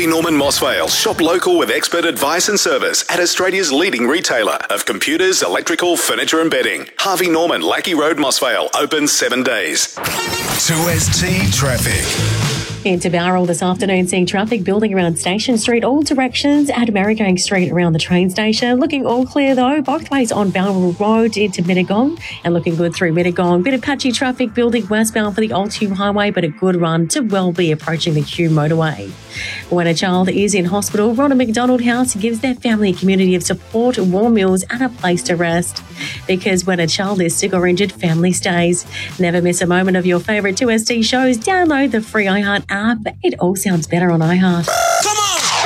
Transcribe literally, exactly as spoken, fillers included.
Harvey Norman Mossvale. Shop local with expert advice and service at Australia's leading retailer of computers, electrical, furniture and bedding. Harvey Norman, Lackey Road, Mossvale. Open seven days. two S T Traffic. Into Bowral this afternoon, seeing traffic building around Station Street, all directions, at Merry-Going Street around the train station. Looking all clear though, both ways on Bowral Road into Mittagong, and looking good through Mittagong. Bit of patchy traffic building westbound for the Old Hume Highway, but a good run to Welby approaching the Hume motorway. When a child is in hospital, Ronald McDonald House gives their family a community of support, warm meals and a place to rest. Because when a child is sick or injured, family stays. Never miss a moment of your favourite two S T shows. Download the free iHeart app. It all sounds better on iHeart. Come